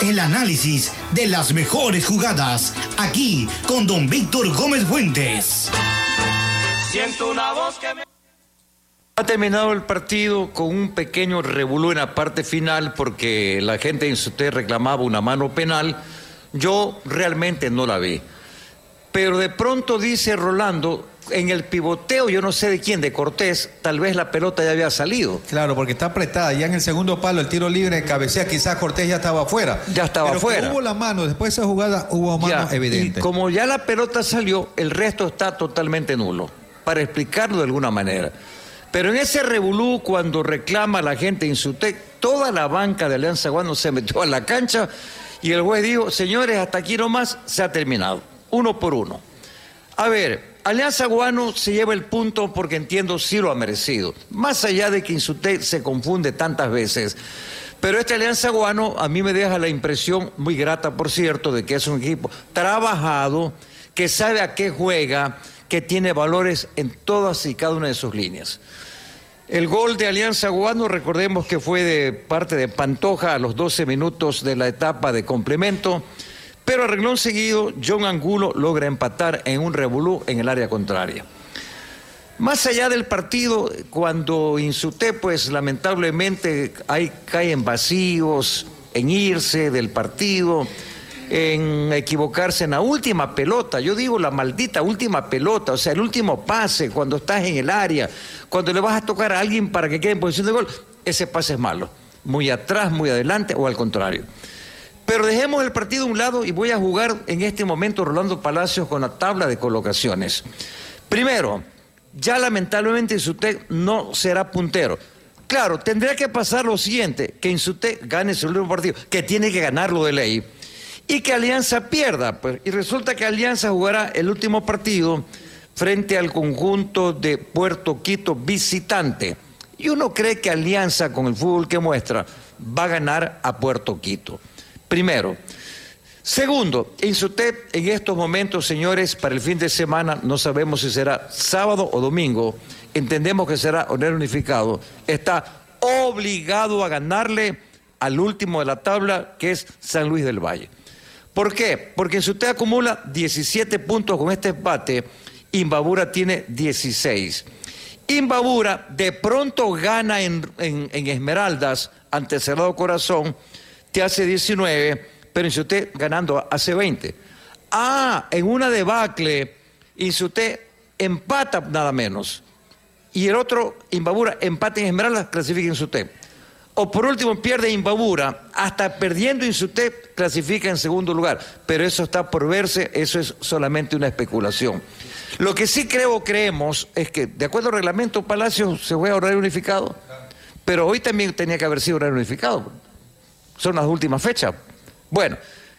El análisis de las mejores jugadas, aquí con don Víctor Gómez Fuentes. Siento una voz que me... Ha terminado el partido con un pequeño revolú en la parte final porque la gente en Insuté reclamaba una mano penal. Yo realmente no la vi. Pero de pronto dice Rolando, en el pivoteo, yo no sé de quién, de Cortés, tal vez la pelota ya había salido. Claro, porque está apretada. Ya en el segundo palo, el tiro libre de cabecea, quizás Cortés ya estaba afuera. Ya estaba afuera. Hubo la mano, después de esa jugada hubo mano evidente. Y como ya la pelota salió, el resto está totalmente nulo, para explicarlo de alguna manera. Pero en ese revolú, cuando reclama la gente en Insuté, toda la banca de Alianza Guano se metió a la cancha y el juez dijo, señores, hasta aquí nomás se ha terminado, 1 por 1. A ver, Alianza Guano se lleva el punto porque entiendo sí lo ha merecido, más allá de que Insuté se confunde tantas veces. Pero este Alianza Guano a mí me deja la impresión, muy grata por cierto, de que es un equipo trabajado, que sabe a qué juega, que tiene valores en todas y cada una de sus líneas. El gol de Alianza Guano, recordemos que fue de parte de Pantoja a los 12 minutos de la etapa de complemento, pero a renglón seguido, John Angulo logra empatar en un revolú en el área contraria. Más allá del partido, cuando Insuté, pues lamentablemente cae en vacíos, en irse del partido, en equivocarse en la última pelota, yo digo la maldita última pelota, o sea, el último pase cuando estás en el área, cuando le vas a tocar a alguien para que quede en posición de gol, ese pase es malo, muy atrás, muy adelante o al contrario. Pero dejemos el partido a un lado y voy a jugar en este momento Rolando Palacios con la tabla de colocaciones. Primero, ya lamentablemente Insuté no será puntero. Claro, tendría que pasar lo siguiente, que Insuté gane su último partido, que tiene que ganarlo de ley, y que Alianza pierda, pues, y resulta que Alianza jugará el último partido frente al conjunto de Puerto Quito visitante. Y uno cree que Alianza, con el fútbol que muestra, va a ganar a Puerto Quito. Primero. Segundo, Insuté en estos momentos, señores, para el fin de semana, no sabemos si será sábado o domingo, entendemos que será horario unificado, está obligado a ganarle al último de la tabla, que es San Luis del Valle. ¿Por qué? Porque Insuté acumula 17 puntos con este empate, Imbabura tiene 16. Imbabura de pronto gana en Esmeraldas ante Cerrado Corazón, te hace 19, pero Insuté ganando hace 20. En una debacle, Insuté empata nada menos, y el otro, Imbabura, empata en Esmeraldas, clasifica Insuté. O por último pierde Imbabura, hasta perdiendo Insuté clasifica en segundo lugar, pero eso está por verse, eso es solamente una especulación. Lo que sí creemos es que de acuerdo al reglamento Palacios se juega horario unificado, pero hoy también tenía que haber sido horario unificado, son las últimas fechas. Bueno,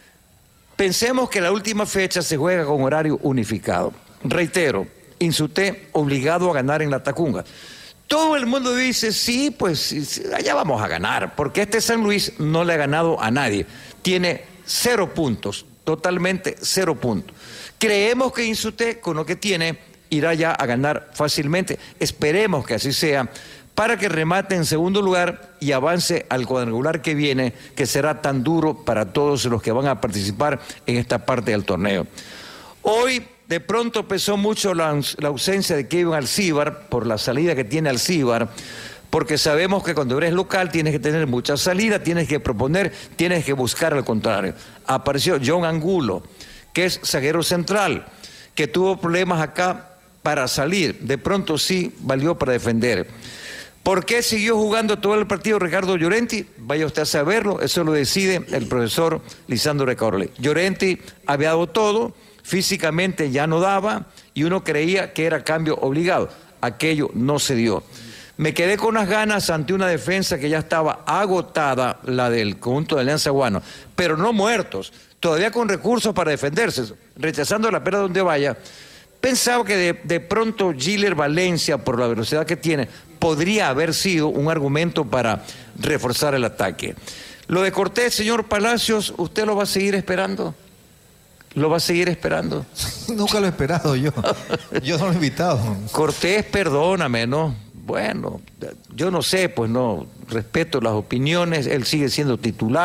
pensemos que la última fecha se juega con horario unificado. Reitero, Insuté obligado a ganar en la Tacunga. Todo el mundo dice, sí, pues allá vamos a ganar, porque este San Luis no le ha ganado a nadie. Tiene 0 puntos, totalmente 0 puntos. Creemos que Insuté, con lo que tiene, irá ya a ganar fácilmente. Esperemos que así sea, para que remate en segundo lugar y avance al cuadrangular que viene, que será tan duro para todos los que van a participar en esta parte del torneo. Hoy de pronto pesó mucho la ausencia de Kevin Alcíbar por la salida que tiene Alcíbar, porque sabemos que cuando eres local tienes que tener mucha salida, tienes que proponer, tienes que buscar al contrario. Apareció John Angulo, que es zaguero central, que tuvo problemas acá para salir, de pronto sí valió para defender. ¿Por qué siguió jugando todo el partido Ricardo Llorenti? Vaya usted a saberlo, eso lo decide el profesor Lisandro Recorle. Llorenti había dado todo, físicamente ya no daba y uno creía que era cambio obligado. Aquello no se dio. Me quedé con unas ganas ante una defensa que ya estaba agotada, la del conjunto de Alianza Guano, pero no muertos, todavía con recursos para defenderse, rechazando la pelota donde vaya. Pensaba que de pronto Giller Valencia, por la velocidad que tiene, podría haber sido un argumento para reforzar el ataque. Lo de Cortés, señor Palacios, ¿usted lo va a seguir esperando? ¿Lo va a seguir esperando? Nunca lo he esperado yo. Yo no lo he invitado. Cortés, perdóname, ¿no? Bueno, yo no sé, pues no, respeto las opiniones, él sigue siendo titular.